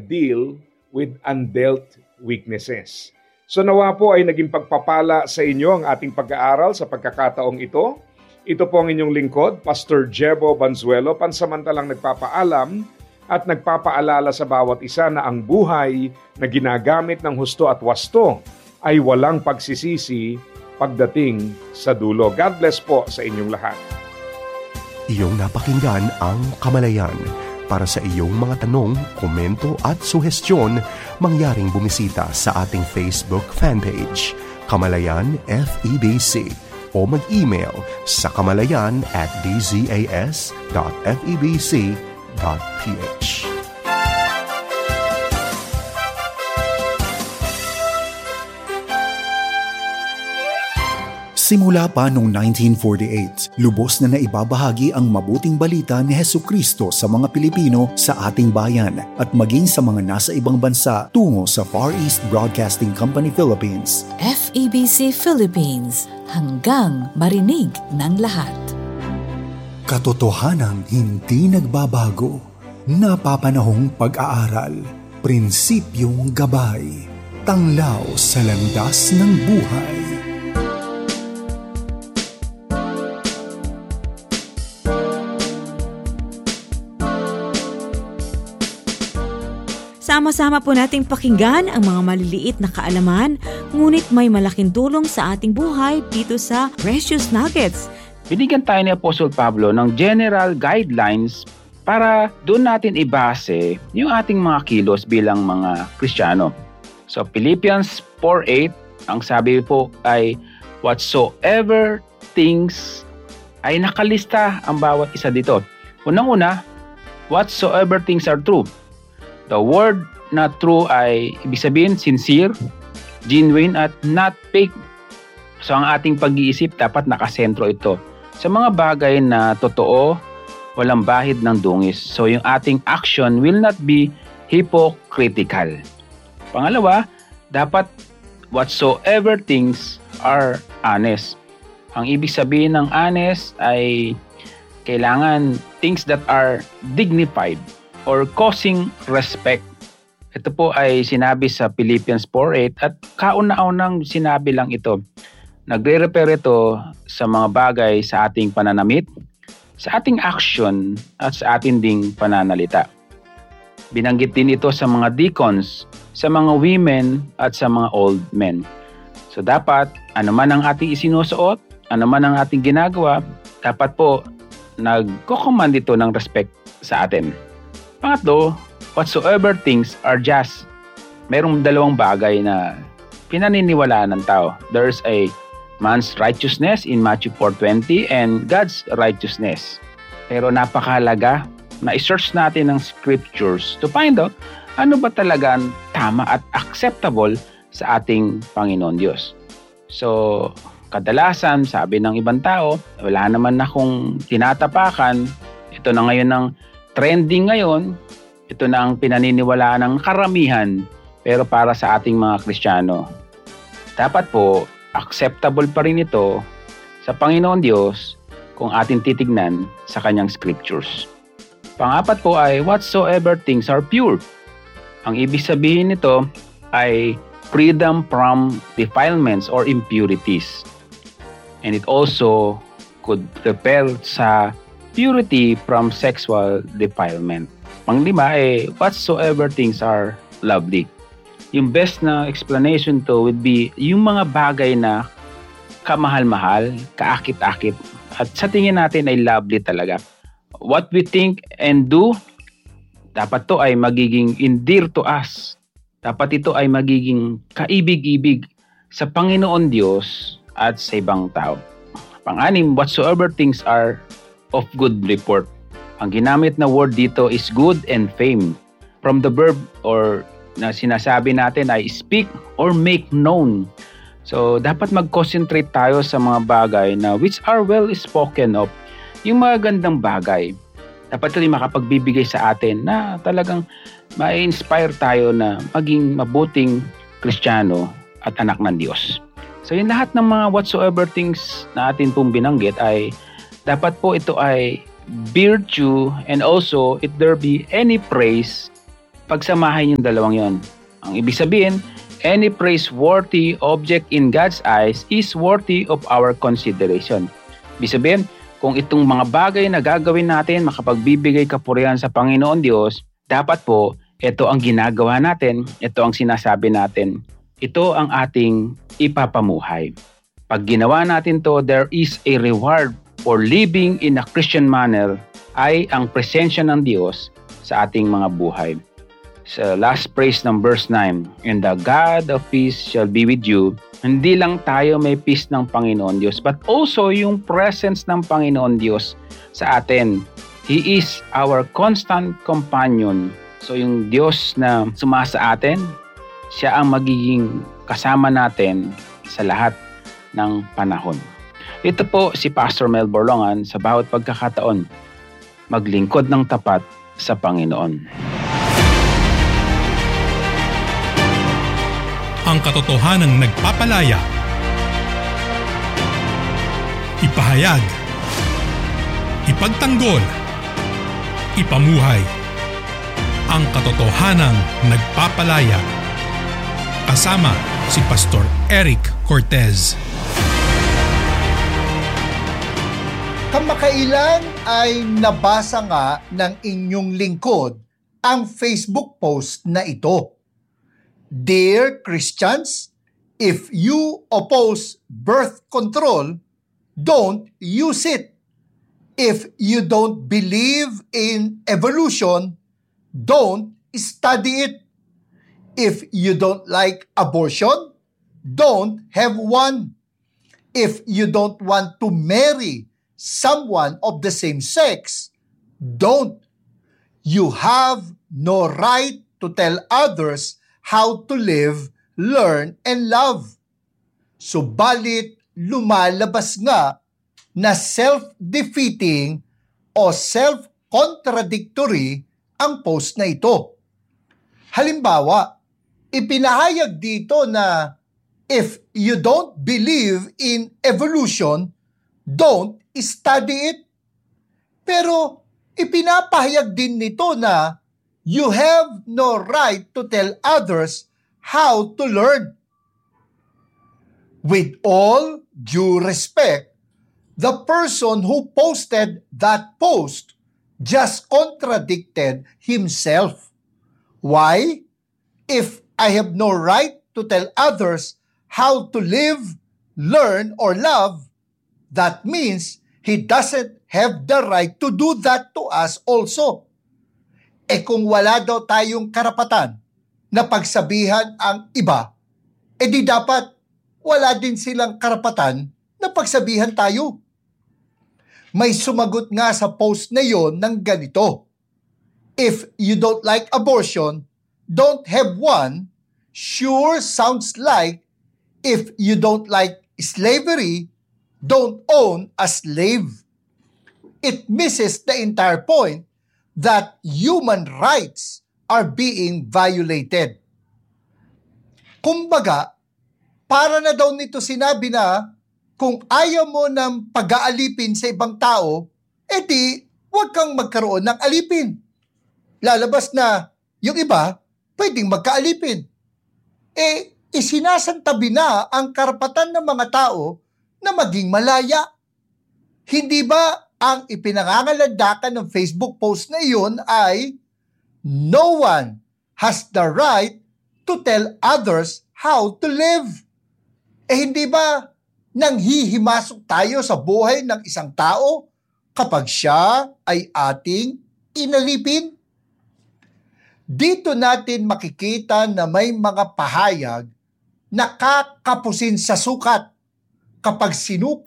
deal with undealt weaknesses. So nawa po ay naging pagpapala sa inyo ang ating pag-aaral sa pagkakataong ito. Ito po ang inyong lingkod, Pastor Jebo Banzuelo, pansamantalang nagpapaalam at nagpapaalala sa bawat isa na ang buhay na ginagamit ng husto at wasto ay walang pagsisisi pagdating sa dulo. God bless po sa inyong lahat. Iyong napakinggan ang Kamalayan. Para sa iyong mga tanong, komento at suhestyon, mangyaring bumisita sa ating Facebook fanpage, Kamalayan FEBC, o mag-email sa kamalayan@dzas.febc.ph. Simula pa noong 1948, lubos na naibabahagi ang mabuting balita ni Hesukristo sa mga Pilipino sa ating bayan at maging sa mga nasa ibang bansa tungo sa Far East Broadcasting Company Philippines. FEBC Philippines, hanggang marinig ng lahat. Katotohanang hindi nagbabago, napapanahong pag-aaral, prinsipyong gabay, tanglaw sa landas ng buhay. Sama-sama po nating pakinggan ang mga maliliit na kaalaman, ngunit may malaking tulong sa ating buhay dito sa Precious Nuggets. Binigyan tayo ni Apostle Pablo ng general guidelines para doon natin ibase yung ating mga kilos bilang mga Kristiyano. So Philippians 4:8, ang sabi po ay whatsoever things, ay nakalista ang bawat isa dito. Unang-una, whatsoever things are true. The word na true ay ibig sabihin sincere, genuine at not fake. So ang ating pag-iisip dapat nakasentro ito sa mga bagay na totoo, walang bahid ng dungis. So yung ating action will not be hypocritical. Pangalawa, dapat whatsoever things are honest. Ang ibig sabihin ng honest ay kailangan things that are dignified or causing respect. Ito po ay sinabi sa Philippians 4:8 at kauna-unang sinabi lang ito. Nagre-refer ito sa mga bagay sa ating pananamit, sa ating action at sa ating ding pananalita. Binanggit din ito sa mga deacons, sa mga women at sa mga old men. So dapat, ano man ang ating isinusuot, ano man ang ating ginagawa, dapat po nagko-command ito ng respect sa atin. Pangatlo, whatsoever things are just. Merong dalawang bagay na pinaniniwalaan ng tao. There's a man's righteousness in Matthew 4:20 and God's righteousness. Pero napakahalaga na i-search natin ng scriptures to find out ano ba talagang tama at acceptable sa ating Panginoon Diyos. So, kadalasan, sabi ng ibang tao, wala naman akong tinatapakan. Ito na ngayon ng trending ngayon, ito na ang pinaniniwalaan ng karamihan, pero para sa ating mga Kristiyano, dapat po, acceptable pa rin ito sa Panginoon Diyos kung ating titignan sa kanyang scriptures. Pang-apat po ay whatsoever things are pure. Ang ibig sabihin nito ay freedom from defilements or impurities. And it also could refer sa purity from sexual defilement. Panglima ay whatsoever things are lovely. Yung best na explanation to would be yung mga bagay na kamahal-mahal, kaakit-akit, at sa tingin natin ay lovely talaga. What we think and do, dapat to ay magiging endear to us. Dapat ito ay magiging kaibig-ibig sa Panginoon Diyos at sa ibang tao. Pang-anim, whatsoever things are of good report. Ang ginamit na word dito is good and fame. From the verb or na sinasabi natin ay speak or make known. So, dapat mag-concentrate tayo sa mga bagay na which are well spoken of. Yung mga gandang bagay. Dapat ito makapagbibigay sa atin na talagang ma-inspire tayo na maging mabuting Kristiyano at anak ng Diyos. So, yung lahat ng mga whatsoever things na atin pong binanggit ay dapat po ito ay virtue and also if there be any praise, pagsamahin yung dalawang yon. Ang ibig sabihin, any praiseworthy object in God's eyes is worthy of our consideration. Ibig sabihin, kung itong mga bagay na gagawin natin makapagbibigay kapurihan sa Panginoon Diyos, dapat po, ito ang ginagawa natin, ito ang sinasabi natin, ito ang ating ipapamuhay. Pag ginawa natin to, there is a reward for living in a Christian manner ay ang presensya ng Diyos sa ating mga buhay. Sa last praise ng verse 9, and the God of peace shall be with you. Hindi lang tayo may peace ng Panginoon Diyos, but also yung presence ng Panginoon Diyos sa atin. He is our constant companion. So yung Diyos na sumasa atin, siya ang magiging kasama natin sa lahat ng panahon. Ito po si Pastor Mel Borlongan sa bawat pagkakataon, maglingkod ng tapat sa Panginoon. Ang katotohanang nagpapalaya. Ipahayag. Ipagtanggol. Ipamuhay. Ang katotohanang nagpapalaya. Kasama si Pastor Eric Cortez. Kamakailan ay nabasa nga ng inyong lingkod ang Facebook post na ito. Dear Christians, if you oppose birth control, don't use it. If you don't believe in evolution, don't study it. If you don't like abortion, don't have one. If you don't want to marry someone of the same sex, don't. You have no right to tell others how to live, learn, and love. Subalit, lumalabas nga na self-defeating o self-contradictory ang post na ito. Halimbawa, ipinahayag dito na if you don't believe in evolution, don't study it. Pero ipinapahayag din nito na you have no right to tell others how to learn. With all due respect, the person who posted that post just contradicted himself. Why? If I have no right to tell others how to live, learn, or love, that means he doesn't have the right to do that to us also. Kung wala daw tayong karapatan na pagsabihan ang iba, di dapat wala din silang karapatan na pagsabihan tayo. May sumagot nga sa post na yon ng ganito. If you don't like abortion, don't have one. Sure sounds like if you don't like slavery, don't own a slave. It misses the entire point that human rights are being violated. Kumbaga, para na daw nito sinabi na kung ayaw mo ng pag-aalipin sa ibang tao, di huwag kang magkaroon ng alipin. Lalabas na yung iba pwedeng magkaalipin. Isinasantabi na ang karapatan ng mga tao na maging malaya. Hindi ba ang ipinangangalandakan ng Facebook post na iyon ay no one has the right to tell others how to live? Hindi ba nanghihimasok tayo sa buhay ng isang tao kapag siya ay ating inalipin? Dito natin makikita na may mga pahayag na kakapusin sa sukat kapag